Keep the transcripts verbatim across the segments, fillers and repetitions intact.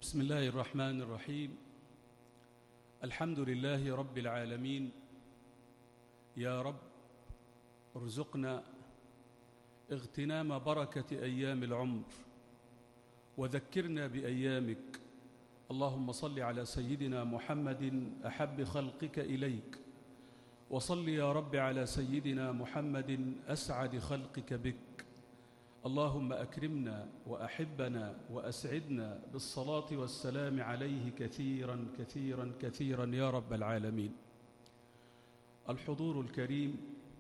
بسم الله الرحمن الرحيم. الحمد لله رب العالمين. يا رب ارزقنا اغتنام بركة أيام العمر وذكرنا بأيامك. اللهم صل على سيدنا محمد أحب خلقك إليك، وصل يا رب على سيدنا محمد أسعد خلقك بك. اللهم أكرمنا وأحبنا وأسعدنا بالصلاة والسلام عليه كثيرا كثيرا كثيرا يا رب العالمين. الحضور الكريم،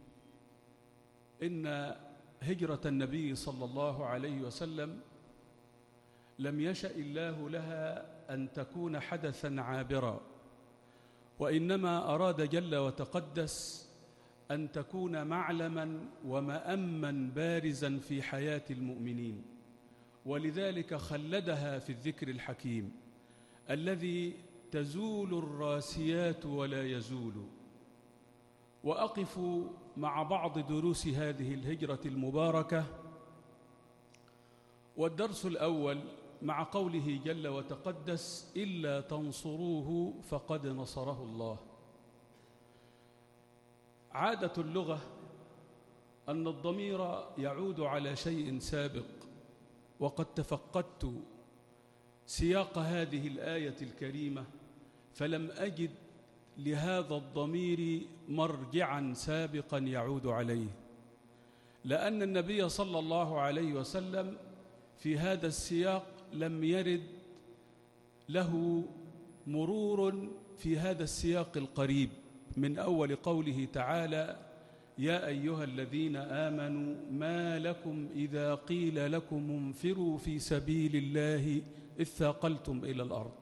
إن هجرة النبي صلى الله عليه وسلم لم يشأ الله لها أن تكون حدثا عابرا، وإنما أراد جل وتقدس أن تكون معلما ومأما بارزا في حياة المؤمنين، ولذلك خلدها في الذكر الحكيم الذي تزول الراسيات ولا يزول. وأقف مع بعض دروس هذه الهجرة المباركة، والدرس الأول مع قوله جل وتقدس: إلا تنصروه فقد نصره الله. عادة اللغة أن الضمير يعود على شيء سابق، وقد تفقدت سياق هذه الآية الكريمة فلم أجد لهذا الضمير مرجعا سابقا يعود عليه، لأن النبي صلى الله عليه وسلم في هذا السياق لم يرد له مرور في هذا السياق القريب من أول قوله تعالى: يا أيها الذين آمنوا ما لكم إذا قيل لكم انفروا في سبيل الله إذ ثاقلتم إلى الأرض.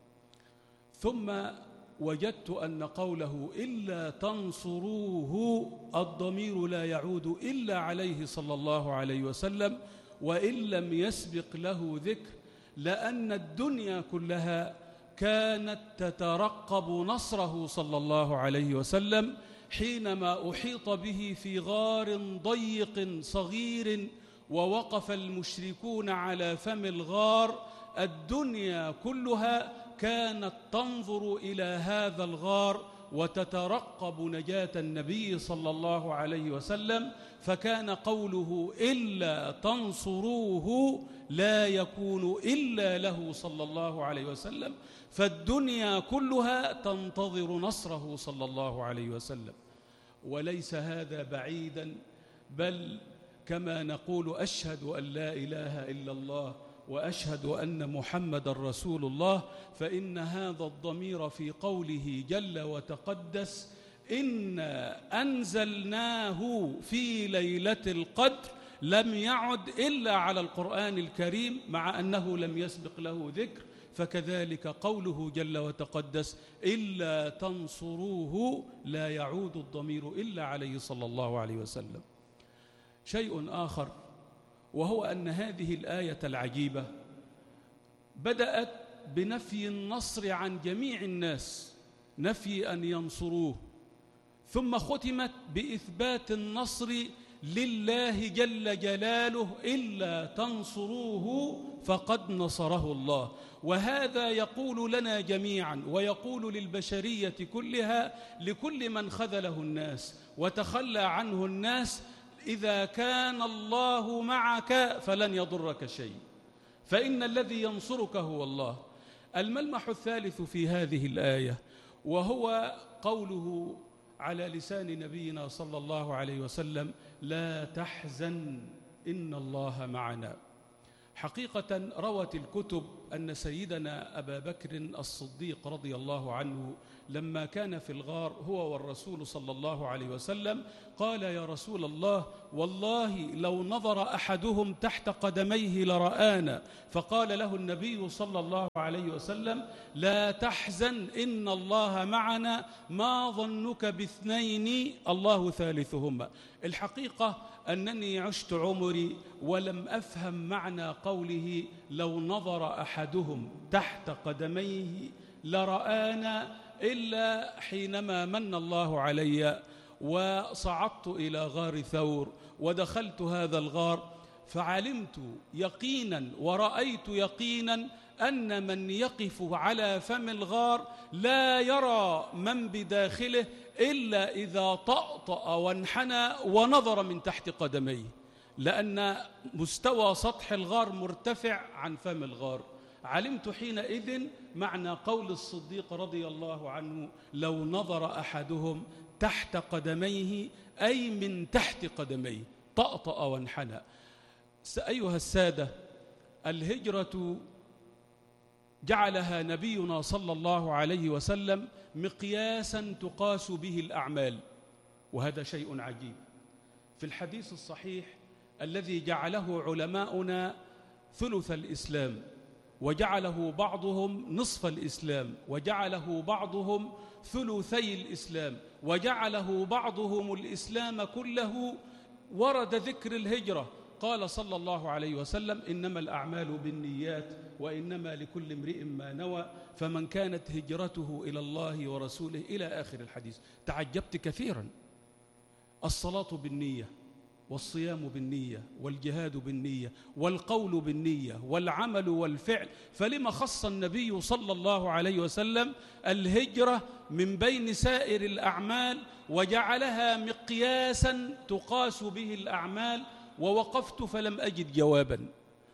ثم وجدت أن قوله إلا تنصروه الضمير لا يعود إلا عليه صلى الله عليه وسلم، وإن لم يسبق له ذكر، لأن الدنيا كلها كانت تترقب نصره صلى الله عليه وسلم حينما أحيط به في غار ضيق صغير ووقف المشركون على فم الغار. الدنيا كلها كانت تنظر إلى هذا الغار وتترقب نجاة النبي صلى الله عليه وسلم، فكان قوله إلا تنصروه لا يكون إلا له صلى الله عليه وسلم، فالدنيا كلها تنتظر نصره صلى الله عليه وسلم. وليس هذا بعيدا، بل كما نقول أشهد أن لا إله إلا الله وأشهد أن محمد رسول الله، فإن هذا الضمير في قوله جل وتقدس إنا أنزلناه في ليلة القدر لم يعد إلا على القرآن الكريم، مع أنه لم يسبق له ذكر. فكذلك قوله جل وتقدس إلا تنصروه لا يعود الضمير إلا عليه صلى الله عليه وسلم. شيء آخر، وهو أن هذه الآية العجيبة بدأت بنفي النصر عن جميع الناس، نفي أن ينصروه، ثم ختمت بإثبات النصر لله جل جلاله: إلا تنصروه فقد نصره الله. وهذا يقول لنا جميعا، ويقول للبشرية كلها، لكل من خذله الناس وتخلى عنه الناس: إذا كان الله معك فلن يضرك شيء، فإن الذي ينصرك هو الله. الملمح الثالث في هذه الآية، وهو قوله على لسان نبينا صلى الله عليه وسلم: لا تحزن إن الله معنا. حقيقة روت الكتب أن سيدنا أبا بكر الصديق رضي الله عنه لما كان في الغار هو والرسول صلى الله عليه وسلم قال: يا رسول الله، والله لو نظر أحدهم تحت قدميه لرآنا. فقال له النبي صلى الله عليه وسلم: لا تحزن إن الله معنا، ما ظنك باثنين الله ثالثهما. الحقيقة أنني عشت عمري ولم أفهم معنى قوله لو نظر أحدهم تحت قدميه لرآنا إلا حينما من الله علي وصعدت إلى غار ثور ودخلت هذا الغار، فعلمت يقينا ورأيت يقينا أن من يقف على فم الغار لا يرى من بداخله إلا إذا طأطأ وانحنى ونظر من تحت قدميه، لأن مستوى سطح الغار مرتفع عن فم الغار. علمت حينئذ معنى قول الصديق رضي الله عنه: لو نظر أحدهم تحت قدميه، أي من تحت قدميه، طأطأ وانحنى. أيها السادة، الهجرة جعلها نبينا صلى الله عليه وسلم مقياسا تقاس به الأعمال، وهذا شيء عجيب. في الحديث الصحيح الذي جعله علماؤنا ثلث الإسلام، وجعله بعضهم نصف الإسلام، وجعله بعضهم ثلثي الإسلام، وجعله بعضهم الإسلام كله، ورد ذكر الهجرة. قال صلى الله عليه وسلم: إنما الأعمال بالنيات وإنما لكل امرئ ما نوى، فمن كانت هجرته إلى الله ورسوله، إلى آخر الحديث. تعجبت كثيرا. الصلاة بالنية، والصيام بالنية، والجهاد بالنية، والقول بالنية، والعمل والفعل، فلما خص النبي صلى الله عليه وسلم الهجرة من بين سائر الأعمال وجعلها مقياسا تقاس به الأعمال؟ ووقفت فلم أجد جوابا،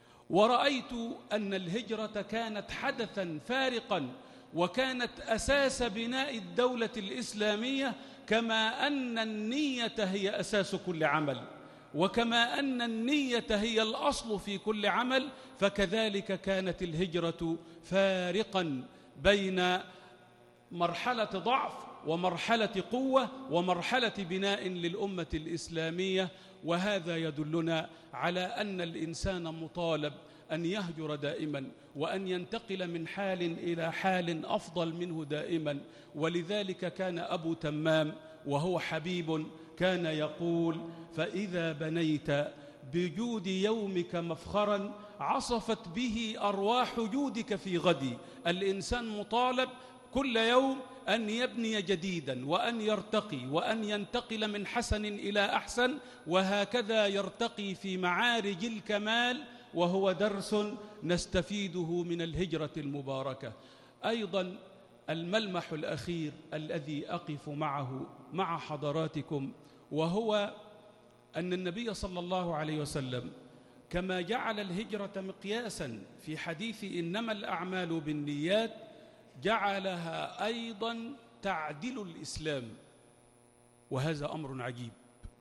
ورأيت أن الهجرة كانت حدثا فارقا، وكانت أساس بناء الدولة الإسلامية، كما أن النية هي أساس كل عمل، وكما أن النية هي الأصل في كل عمل، فكذلك كانت الهجرة فارقا بين مرحلة ضعف ومرحلة قوة ومرحلة بناء للأمة الإسلامية. وهذا يدلنا على أن الإنسان مطالب أن يهجر دائما، وأن ينتقل من حال إلى حال أفضل منه دائما. ولذلك كان أبو تمام وهو حبيب كان يقول: فإذا بنيت بجود يومك مفخرا عصفت به أرواح جودك في غدي. الإنسان مطالب كل يوم أن يبني جديدا، وأن يرتقي، وأن ينتقل من حسن إلى أحسن، وهكذا يرتقي في معارج الكمال، وهو درس نستفيده من الهجرة المباركة. أيضا الملمح الأخير الذي أقف معه مع حضراتكم، وهو أن النبي صلى الله عليه وسلم كما جعل الهجرة مقياسا في حديث إنما الأعمال بالنيات، جعلها أيضا تعدل الإسلام، وهذا أمر عجيب.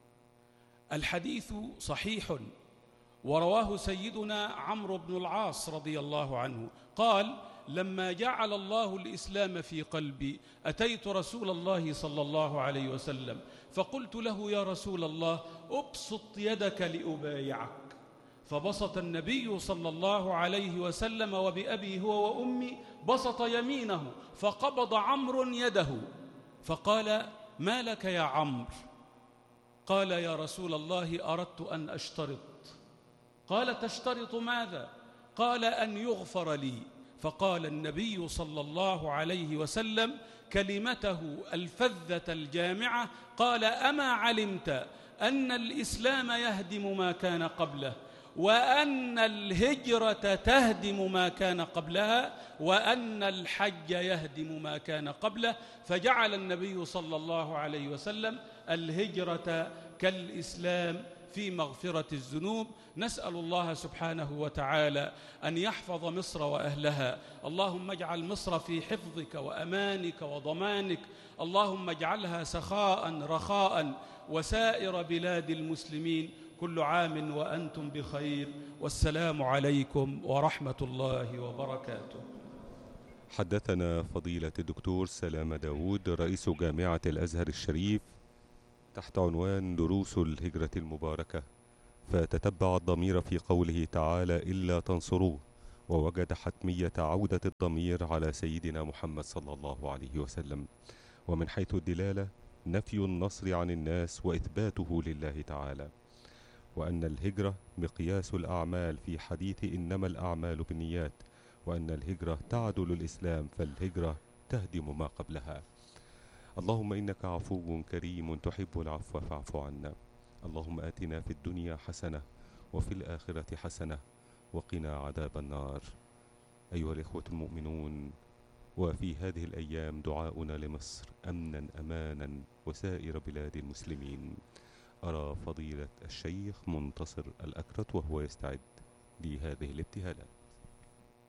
الحديث صحيح، ورواه سيدنا عمرو بن العاص رضي الله عنه قال: لما جعل الله الإسلام في قلبي أتيت رسول الله صلى الله عليه وسلم فقلت له: يا رسول الله، أبسط يدك لأبايعك. فبسط النبي صلى الله عليه وسلم، وبأبي هو وأمي، بسط يمينه فقبض عمرو يده فقال: ما لك يا عمرو؟ قال: يا رسول الله، أردت أن أشترط. قال: تشترط ماذا؟ قال: أن يغفر لي. فقال النبي صلى الله عليه وسلم كلمته الفذة الجامعة، قال: أما علمت أن الإسلام يهدم ما كان قبله، وأن الهجرة تهدم ما كان قبلها، وأن الحج يهدم ما كان قبله؟ فجعل النبي صلى الله عليه وسلم الهجرة كالإسلام في مغفرة الذنوب. نسأل الله سبحانه وتعالى أن يحفظ مصر وأهلها. اللهم اجعل مصر في حفظك وأمانك وضمانك. اللهم اجعلها سخاء رخاء، وسائر بلاد المسلمين. كل عام وأنتم بخير، والسلام عليكم ورحمة الله وبركاته. حدثنا فضيلة الدكتور سلامة داود رئيس جامعة الأزهر الشريف تحت عنوان دروس الهجرة المباركة، فتتبع الضمير في قوله تعالى: إلا تنصروه، ووجد حتمية عودة الضمير على سيدنا محمد صلى الله عليه وسلم. ومن حيث الدلالة نفي النصر عن الناس وإثباته لله تعالى، وأن الهجرة مقياس الأعمال في حديث إنما الأعمال بالنيات، وأن الهجرة تعدل الإسلام، فالهجرة تهدم ما قبلها. اللهم إنك عفو كريم تحب العفو فاعف عنا. اللهم آتنا في الدنيا حسنة وفي الآخرة حسنة وقنا عذاب النار. أيها الإخوة المؤمنون، وفي هذه الأيام دعاؤنا لمصر أمنا أمانا وسائر بلاد المسلمين. أرى فضيلة الشيخ منتصر الأكرت وهو يستعد لهذه الابتهالات.